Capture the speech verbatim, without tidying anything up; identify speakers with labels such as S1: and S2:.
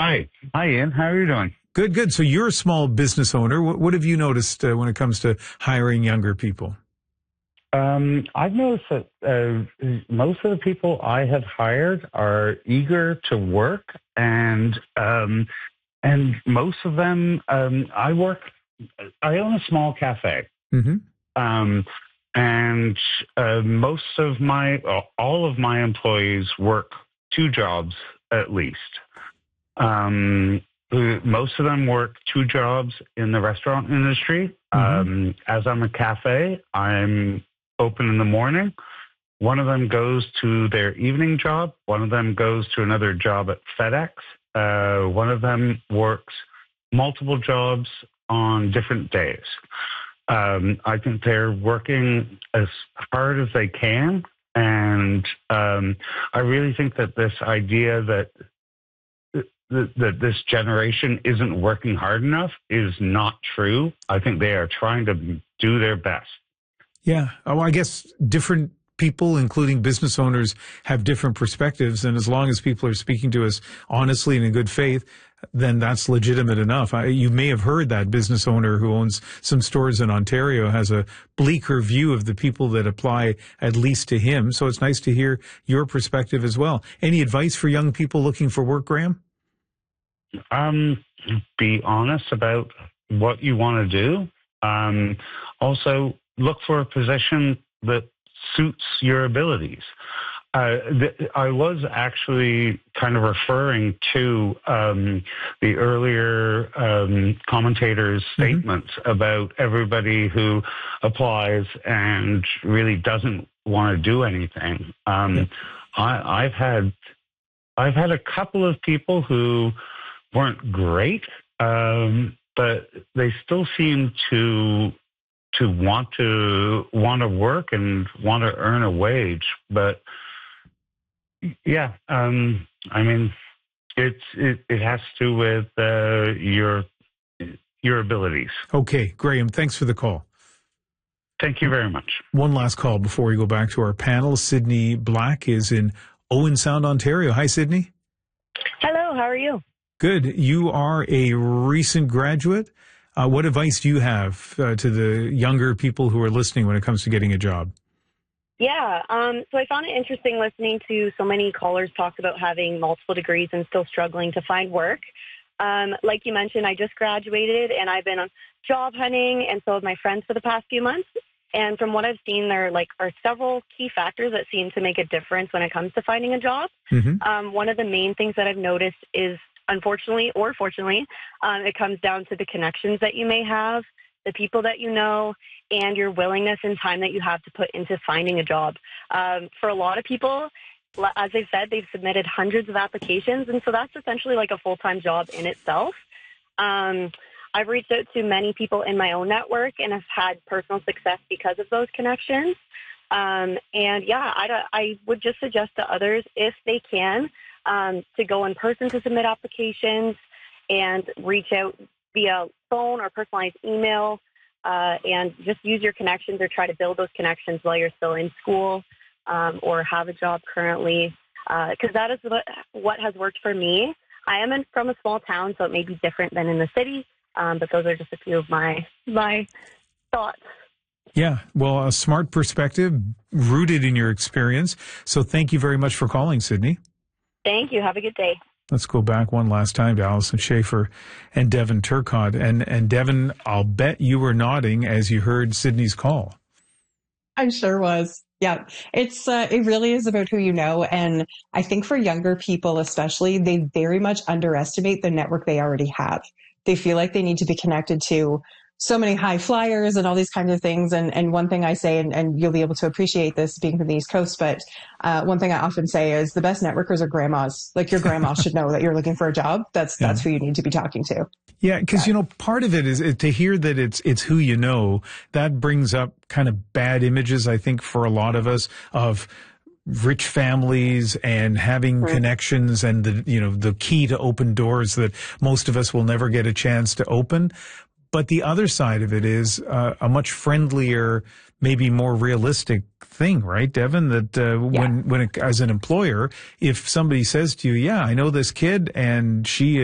S1: Hi. Hi, Ian. How are you doing?
S2: Good, good. So you're a small business owner. What, what have you noticed uh, when it comes to hiring younger people?
S1: Um, I've noticed that uh, most of the people I have hired are eager to work, and um, and most of them, um, I work. I own a small cafe,
S2: Mm-hmm.
S1: um, and uh, most of my, all of my employees work two jobs at least. Um, most of them work two jobs in the restaurant industry.
S2: Mm-hmm.
S1: Um, as I'm a cafe, I'm open in the morning. One of them goes to their evening job. One of them goes to another job at FedEx. Uh, one of them works multiple jobs on different days. Um, I think they're working as hard as they can. And um, I really think that this idea that That, that this generation isn't working hard enough is not true. I think they are trying to do their best.
S2: Yeah. Oh, I guess different people, including business owners, have different perspectives. And as long as people are speaking to us honestly and in good faith, then that's legitimate enough. I, you may have heard that business owner who owns some stores in Ontario has a bleaker view of the people that apply, at least to him. So it's nice to hear your perspective as well. Any advice for young people looking for work, Graham?
S1: Um, be honest about what you want to do. Um, also, look for a position that suits your abilities. Uh, th- I was actually kind of referring to um, the earlier um, commentators' statements mm-hmm. about everybody who applies and really doesn't want to do anything. Um, yeah. I, I've had I've had a couple of people who weren't great, um, but they still seem to to want to want to work and want to earn a wage. But yeah, um, I mean, it's it, it has to do with uh, your your abilities.
S2: Okay, Graham, thanks for the call.
S1: Thank you very much.
S2: One last call before we go back to our panel. Sydney Black is in Owen Sound, Ontario. Hi, Sydney.
S3: Hello, how are you?
S2: Good. You are a recent graduate. Uh, what advice do you have uh, to the younger people who are listening when it comes to getting a job?
S3: Yeah, um, so I found it interesting listening to so many callers talk about having multiple degrees and still struggling to find work. Um, like you mentioned, I just graduated and I've been on job hunting, and so have my friends for the past few months. And from what I've seen, there like are several key factors that seem to make a difference when it comes to finding a job. Mm-hmm. Um, one of the main things that I've noticed is, unfortunately or fortunately, um, it comes down to the connections that you may have, the people that you know, and your willingness and time that you have to put into finding a job. Um, for a lot of people, as they've said, they've submitted hundreds of applications, and so that's essentially like a full-time job in itself. Um, I've reached out to many people in my own network and have had personal success because of those connections. Um, and yeah, I, I would just suggest to others, if they can, Um, to go in person to submit applications and reach out via phone or personalized email, uh, and just use your connections or try to build those connections while you're still in school um, or have a job currently, because uh, that is what, what has worked for me. I am in, from a small town, so it may be different than in the city, um, but those are just a few of my my thoughts.
S2: Yeah, well, a smart perspective rooted in your experience. So thank you very much for calling, Sydney.
S3: Thank you. Have a good day.
S2: Let's go back one last time to Allison Schaefer and Devin Turcotte. And, and Devin, I'll bet you were nodding as you heard Sydney's call.
S4: I sure was. Yeah, it's uh, it really is about who you know. And I think for younger people especially, they very much underestimate the network they already have. They feel like they need to be connected to so many high flyers and all these kinds of things. And, and one thing I say, and, and you'll be able to appreciate this being from the East Coast, but uh, one thing I often say is the best networkers are grandmas. Like your grandma should know that you're looking for a job. That's yeah. that's who you need to be talking to.
S2: Yeah, because, you know, part of it is to hear that it's it's who you know, that brings up kind of bad images, I think, for a lot of us of rich families and having mm-hmm. connections and the, you know, the key to open doors that most of us will never get a chance to open. But the other side of it is uh, a much friendlier, maybe more realistic thing, right, Devin? That uh, yeah. when, when it, as an employer, if somebody says to you, yeah, I know this kid and she